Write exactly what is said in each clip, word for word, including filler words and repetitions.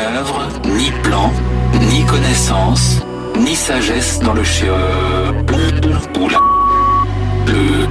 œuvre, ni plan, ni connaissance, ni sagesse dans le chien. Oula. Le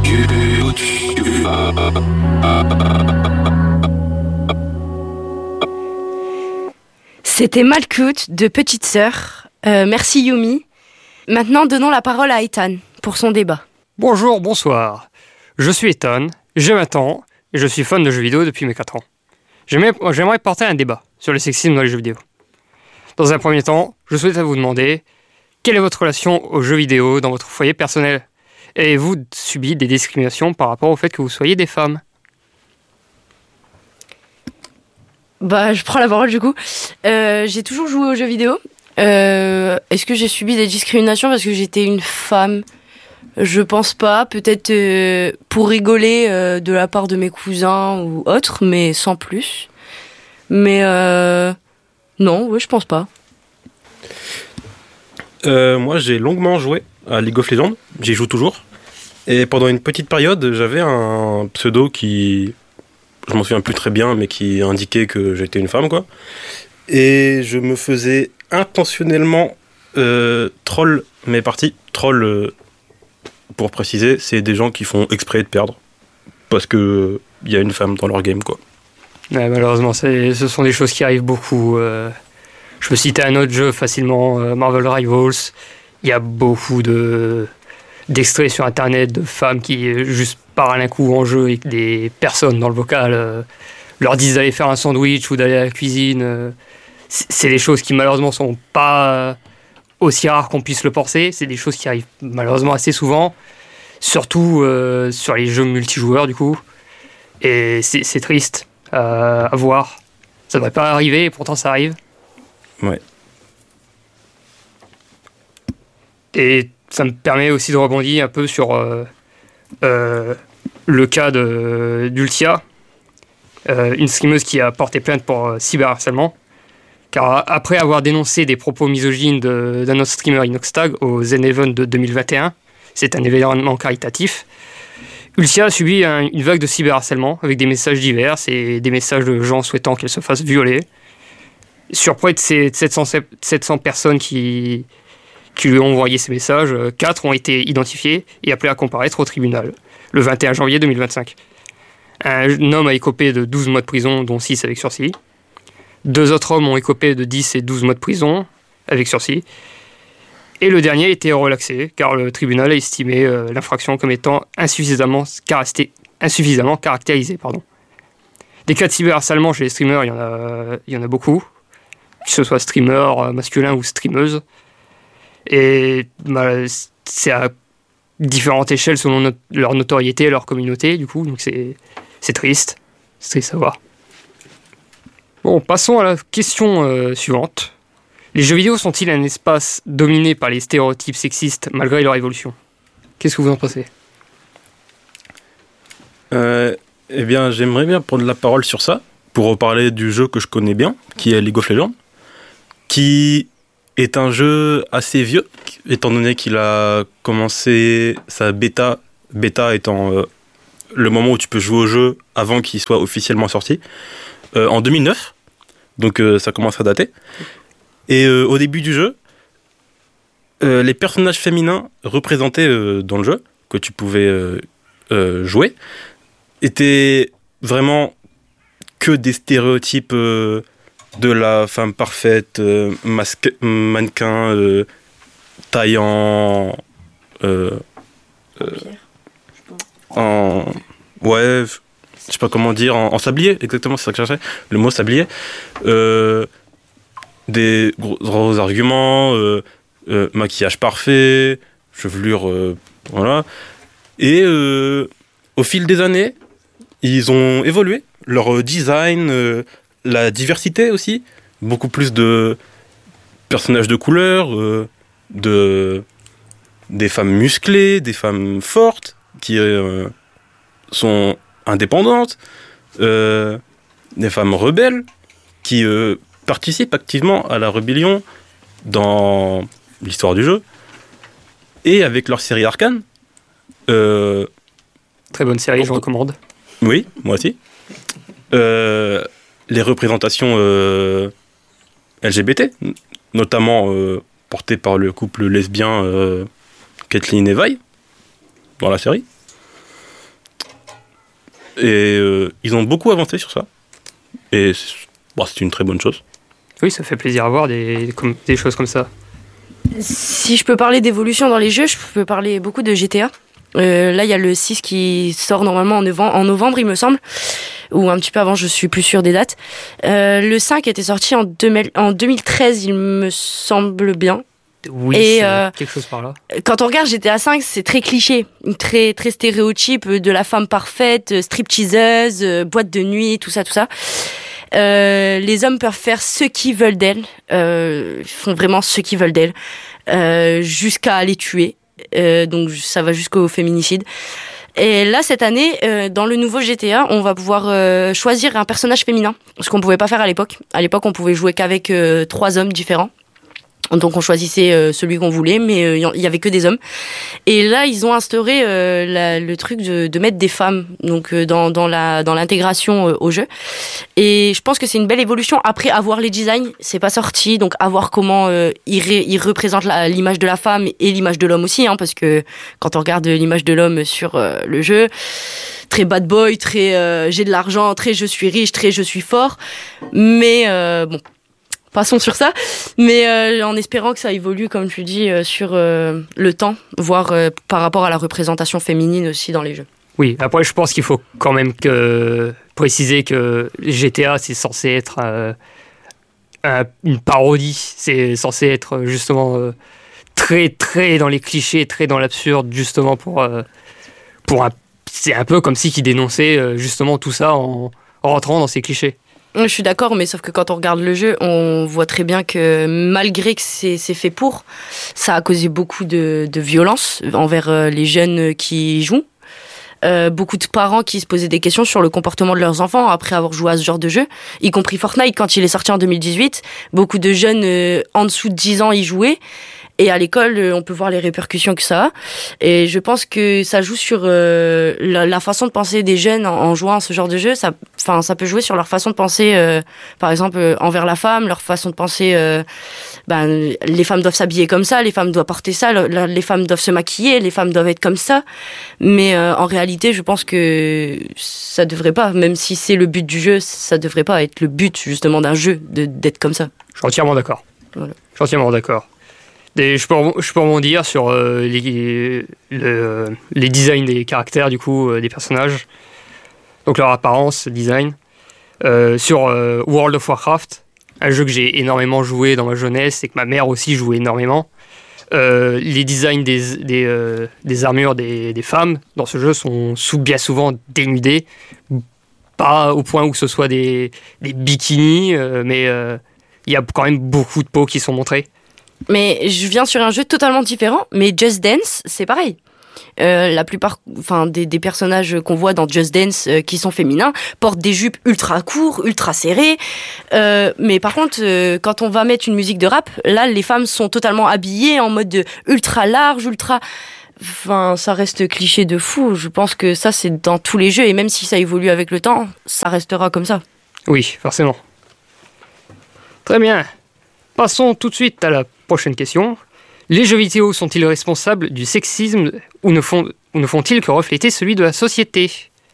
C'était Malkuth de Petite Sœur. Euh, merci Yumi. Maintenant, donnons la parole à Ethan pour son débat. Bonjour, bonsoir. Je suis Ethan, j'ai vingt ans et je suis fan de jeux vidéo depuis mes quatre ans. J'aimerais, j'aimerais porter un débat sur le sexisme dans les jeux vidéo. Dans un premier temps, je souhaite vous demander quelle est votre relation aux jeux vidéo dans votre foyer personnel ? Avez-vous subi des discriminations par rapport au fait que vous soyez des femmes ? Bah, je prends la parole du coup. Euh, j'ai toujours joué aux jeux vidéo. Euh, est-ce que j'ai subi des discriminations parce que j'étais une femme ? Je pense pas. Peut-être euh, pour rigoler euh, de la part de mes cousins ou autres, mais sans plus. Mais euh, non, ouais, je pense pas. Euh, moi, j'ai longuement joué à League of Legends. J'y joue toujours. Et pendant une petite période, j'avais un pseudo qui... Je m'en souviens plus très bien, mais qui indiquait que j'étais une femme, quoi. Et je me faisais intentionnellement euh, troll mes parties. Troll, euh, pour préciser, c'est des gens qui font exprès de perdre. Parce qu'il y a une femme dans leur game, quoi. Ouais, malheureusement, c'est, ce sont des choses qui arrivent beaucoup. Euh, je peux citer un autre jeu facilement, euh, Marvel Rivals. Il y a beaucoup de, d'extraits sur Internet de femmes qui, juste parlent un coup en jeu et que des personnes dans le vocal euh, leur disent d'aller faire un sandwich ou d'aller à la cuisine. Euh, c'est, c'est des choses qui malheureusement sont pas aussi rares qu'on puisse le penser. C'est des choses qui arrivent malheureusement assez souvent, surtout euh, sur les jeux multijoueurs du coup. Et c'est, c'est triste euh, à voir. Ça devrait pas arriver et pourtant ça arrive. Ouais. Et ça me permet aussi de rebondir un peu sur euh, euh, le cas de, d'Ultia, euh, une streameuse qui a porté plainte pour euh, cyberharcèlement. Car après avoir dénoncé des propos misogynes de, d'un autre streamer Inoxtag au Zen Event de deux mille vingt et un, c'est un événement caritatif, Ultia a subi un, une vague de cyberharcèlement avec des messages divers et des messages de gens souhaitant qu'elle se fasse violer. Sur près de ces sept cents personnes qui, qui lui ont envoyé ces messages, quatre ont été identifiés et appelés à comparaître au tribunal le vingt et un janvier deux mille vingt-cinq. Un homme a écopé de douze mois de prison, dont six avec sursis. Deux autres hommes ont écopé de dix et douze mois de prison avec sursis. Et le dernier a été relaxé, car le tribunal a estimé euh, l'infraction comme étant insuffisamment, caracté- insuffisamment caractérisée. Pardon. Des cas de cyberharcèlement chez les streamers, il y en a, il y en a beaucoup, que ce soit streamer masculin ou streameuse. Et bah, c'est à différentes échelles selon no- leur notoriété, leur communauté, du coup, donc c'est, c'est triste. C'est triste à voir. Bon, passons à la question euh, suivante. Les jeux vidéo sont-ils un espace dominé par les stéréotypes sexistes malgré leur évolution ? Qu'est-ce que vous en pensez ? Euh, eh bien, j'aimerais bien prendre la parole sur ça, pour reparler du jeu que je connais bien, qui est League of Legends, qui est un jeu assez vieux, étant donné qu'il a commencé sa bêta, bêta étant euh, le moment où tu peux jouer au jeu avant qu'il soit officiellement sorti, euh, en deux mille neuf, donc euh, ça commence à dater. Et euh, au début du jeu, euh, les personnages féminins représentés euh, dans le jeu, que tu pouvais euh, euh, jouer, étaient vraiment que des stéréotypes euh, de la femme parfaite, euh, masque- mannequin, euh, taille en... Euh, euh, en... Ouais, je sais pas comment dire, en, en sablier, exactement, c'est ça que je cherchais, le mot sablier. Euh... Des gros, gros arguments, euh, euh, maquillage parfait, chevelure, euh, voilà. Et euh, au fil des années, ils ont évolué. Leur design, euh, la diversité aussi. Beaucoup plus de personnages de couleur, euh, de, des femmes musclées, des femmes fortes, qui euh, sont indépendantes, euh, des femmes rebelles, qui... Euh, participent activement à la rébellion dans l'histoire du jeu. Et avec leur série Arcane... Euh, Très bonne série, je recommande. Oui, moi aussi. Euh, les représentations euh, L G B T, notamment euh, porté par le couple lesbien euh, Kathleen et Vi dans la série. Et euh, ils ont beaucoup avancé sur ça. Et c'est, bon, c'est une très bonne chose. Oui, ça fait plaisir à voir des, comme, des choses comme ça. Si je peux parler d'évolution dans les jeux, je peux parler beaucoup de G T A. Euh, là, il y a le six qui sort normalement en novembre, en novembre, il me semble. Ou un petit peu avant, je suis plus sûre des dates. Euh, le cinq était sorti en, deux mille, en deux mille treize, il me semble bien. Oui, et c'est euh, quelque chose par là. Quand on regarde G T A cinq, c'est très cliché, très très stéréotype de la femme parfaite, stripteaseuse, boîte de nuit, tout ça, tout ça. Euh, les hommes peuvent faire ce qu'ils veulent d'elle, euh, ils font vraiment ce qu'ils veulent d'elle, euh, jusqu'à les tuer. Euh, donc ça va jusqu'au féminicide. Et là, cette année, euh, dans le nouveau G T A, on va pouvoir euh, choisir un personnage féminin, ce qu'on pouvait pas faire à l'époque. À l'époque, on pouvait jouer qu'avec euh, trois hommes différents. Donc on choisissait euh, celui qu'on voulait, mais il euh, y, y avait que des hommes. Et là, ils ont instauré euh, la, le truc de, de mettre des femmes donc euh, dans, dans la dans l'intégration euh, au jeu. Et je pense que c'est une belle évolution. Après, avoir les designs, c'est pas sorti, donc à voir comment euh, ils, ré, ils représentent la, l'image de la femme et l'image de l'homme aussi, hein, parce que quand on regarde l'image de l'homme sur euh, le jeu, très bad boy, très euh, j'ai de l'argent, très je suis riche, très je suis fort, mais euh, bon. Passons sur ça, mais euh, en espérant que ça évolue, comme tu dis, euh, sur euh, le temps, voire euh, par rapport à la représentation féminine aussi dans les jeux. Oui, après je pense qu'il faut quand même que, préciser que G T A c'est censé être euh, un, une parodie, c'est censé être justement euh, très très dans les clichés, très dans l'absurde, justement pour, euh, pour un, c'est un peu comme si qu'ils dénonçaient euh, justement tout ça en, en rentrant dans ces clichés. Je suis d'accord, mais sauf que quand on regarde le jeu, on voit très bien que malgré que c'est, c'est fait pour, ça a causé beaucoup de, de violence envers euh, les jeunes qui y jouent. Euh, beaucoup de parents qui se posaient des questions sur le comportement de leurs enfants après avoir joué à ce genre de jeu, y compris Fortnite quand il est sorti en deux mille dix-huit. Beaucoup de jeunes euh, en dessous de dix ans y jouaient. Et à l'école, on peut voir les répercussions que ça a. Et je pense que ça joue sur euh, la, la façon de penser des jeunes en, en jouant à ce genre de jeu. Ça, enfin, ça peut jouer sur leur façon de penser, euh, par exemple, euh, envers la femme, leur façon de penser. Euh, ben, les femmes doivent s'habiller comme ça, les femmes doivent porter ça, le, les femmes doivent se maquiller, les femmes doivent être comme ça. Mais euh, en réalité, je pense que ça devrait pas, même si c'est le but du jeu, ça devrait pas être le but justement d'un jeu de, d'être comme ça. Je suis entièrement d'accord. Voilà. Je suis entièrement d'accord. Et je peux, je peux rebondir sur euh, les, le, les designs des caractères, du coup, euh, des personnages. Donc leur apparence, design. Euh, sur euh, World of Warcraft, un jeu que j'ai énormément joué dans ma jeunesse et que ma mère aussi jouait énormément. Euh, les designs des, des, euh, des armures des, des femmes dans ce jeu sont sous, bien souvent dénudés. Pas au point où ce soit des, des bikinis, euh, mais il euh, y a quand même beaucoup de peaux qui sont montrées. Mais je viens sur un jeu totalement différent, mais Just Dance, c'est pareil. Euh, la plupart, enfin, des, des personnages qu'on voit dans Just Dance euh, qui sont féminins portent des jupes ultra courtes, ultra serrées. Euh, mais par contre, euh, quand on va mettre une musique de rap, là, les femmes sont totalement habillées en mode ultra large, ultra. Enfin, ça reste cliché de fou. Je pense que ça, c'est dans tous les jeux, et même si ça évolue avec le temps, ça restera comme ça. Oui, forcément. Très bien. Passons tout de suite à la prochaine question. Les jeux vidéo sont-ils responsables du sexisme ou ne, font, ou ne font-ils que refléter celui de la société ?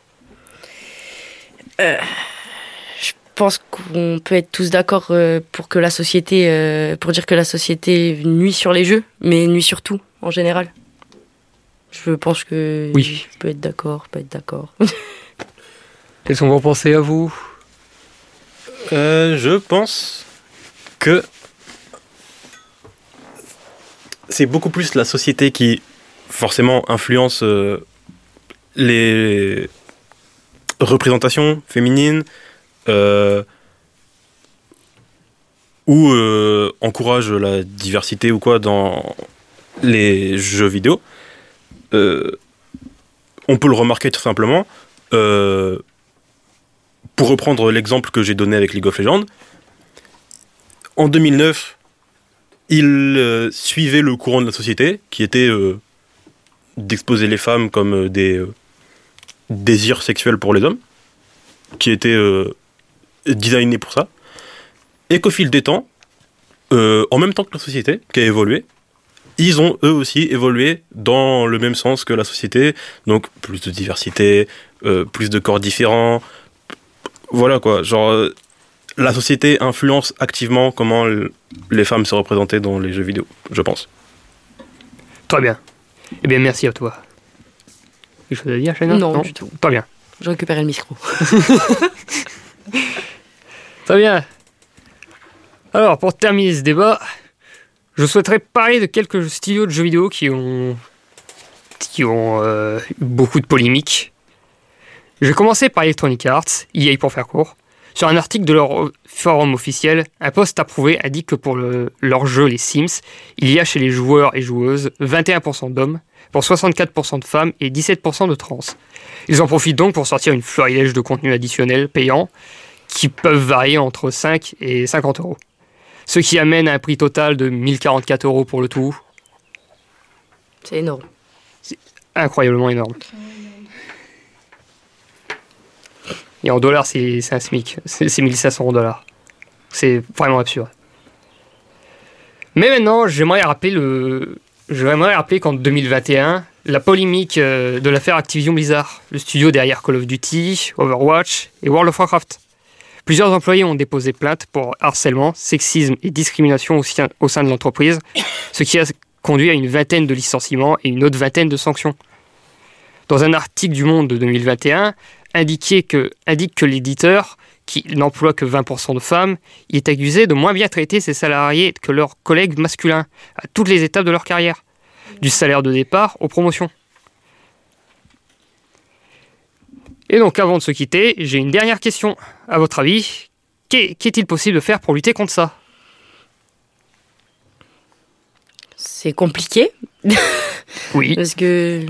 euh, Je pense qu'on peut être tous d'accord euh, pour que la société, euh, pour dire que la société nuit sur les jeux, mais nuit sur tout en général. Je pense que oui. Je peux être d'accord, pas être d'accord. Quelles sont vos pensées à vous ? euh, Je pense que c'est beaucoup plus la société qui, forcément, influence euh, les représentations féminines euh, ou euh, encourage la diversité ou quoi dans les jeux vidéo. Euh, on peut le remarquer tout simplement. Euh, pour reprendre l'exemple que j'ai donné avec League of Legends, en deux mille neuf, il euh, suivait le courant de la société, qui était euh, d'exposer les femmes comme euh, des euh, désirs sexuels pour les hommes, qui était euh, designé pour ça, et qu'au fil des temps, euh, en même temps que la société qui a évolué, ils ont eux aussi évolué dans le même sens que la société, donc plus de diversité, euh, plus de corps différents, voilà quoi, genre euh, la société influence activement comment l- les femmes se représentaient dans les jeux vidéo, je pense. Très bien. Eh bien, merci à toi. Quelque chose à dire, Shannon? Non, du tout. Très bien. Je récupérais le micro. Très bien. Alors, pour terminer ce débat, je souhaiterais parler de quelques studios de jeux vidéo qui ont, qui ont euh, eu beaucoup de polémiques. Je vais commencer par Electronic Arts, E A pour faire court. Sur un article de leur forum officiel, un post approuvé indique que pour le, leur jeu Les Sims, il y a chez les joueurs et joueuses vingt et un pour cent d'hommes, pour soixante-quatre pour cent de femmes et dix-sept pour cent de trans. Ils en profitent donc pour sortir une florilège de contenus additionnels payants qui peuvent varier entre cinq et cinquante euros. Ce qui amène à un prix total de mille quarante-quatre euros pour le tout. C'est énorme. Incroyablement énorme. Et en dollars, c'est, c'est un SMIC. C'est, c'est mille cinq cents dollars. C'est vraiment absurde. Mais maintenant, j'aimerais rappeler, le... j'aimerais rappeler qu'en deux mille vingt et un, la polémique de l'affaire Activision Blizzard, le studio derrière Call of Duty, Overwatch et World of Warcraft. Plusieurs employés ont déposé plainte pour harcèlement, sexisme et discrimination au sein, au sein de l'entreprise, ce qui a conduit à une vingtaine de licenciements et une autre vingtaine de sanctions. Dans un article du Monde de deux mille vingt et un, indiqué que, indique que l'éditeur, qui n'emploie que vingt pour cent de femmes, il est accusé de moins bien traiter ses salariés que leurs collègues masculins à toutes les étapes de leur carrière, du salaire de départ aux promotions. Et donc, avant de se quitter, j'ai une dernière question. À votre avis, qu'est, qu'est-il possible de faire pour lutter contre ça? C'est compliqué. Oui. Parce que...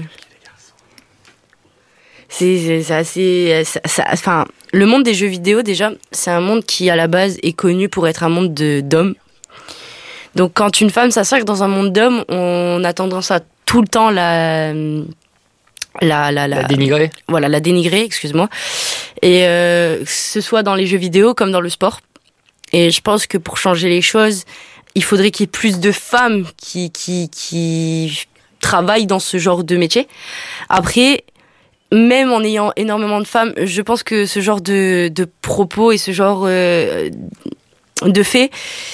C'est, c'est, c'est assez... Ça, ça, enfin, le monde des jeux vidéo, déjà, c'est un monde qui, à la base, est connu pour être un monde de, d'hommes. Donc, quand une femme s'assure dans un monde d'hommes, on a tendance à tout le temps la... La, la, la, la dénigrer. Voilà, la dénigrer, excuse-moi. Et euh, que ce soit dans les jeux vidéo comme dans le sport. Et je pense que pour changer les choses, il faudrait qu'il y ait plus de femmes qui, qui, qui travaillent dans ce genre de métier. Après, même en ayant énormément de femmes, je pense que ce genre de, de propos et ce genre euh, de faits,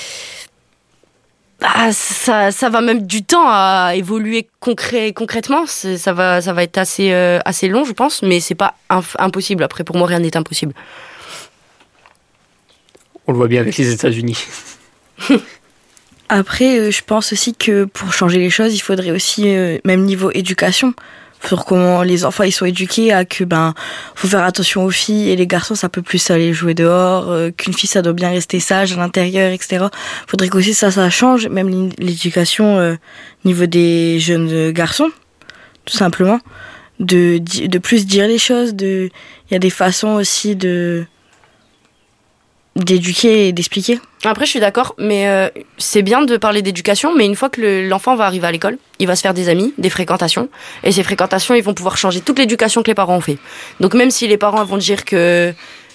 bah, ça, ça va même du temps à évoluer concret, concrètement. C'est, ça va, ça va être assez, euh, assez long, je pense, mais c'est pas inf- impossible. Après, pour moi, rien n'est impossible. On le voit bien avec les États-Unis. Après, euh, je pense aussi que pour changer les choses, il faudrait aussi, euh, même niveau éducation, sur comment les enfants ils sont éduqués à que ben faut faire attention aux filles et les garçons ça peut plus aller jouer dehors, euh, qu'une fille ça doit bien rester sage à l'intérieur, et cetera. Faudrait qu'aussi ça ça change, même l'éducation euh, niveau des jeunes garçons, tout simplement, de de plus dire les choses, de il y a des façons aussi de d'éduquer et d'expliquer. Après, je suis d'accord, mais euh, c'est bien de parler d'éducation, mais une fois que le, l'enfant va arriver à l'école, il va se faire des amis, des fréquentations, et ces fréquentations, ils vont pouvoir changer toute l'éducation que les parents ont fait. Donc même si les parents vont dire que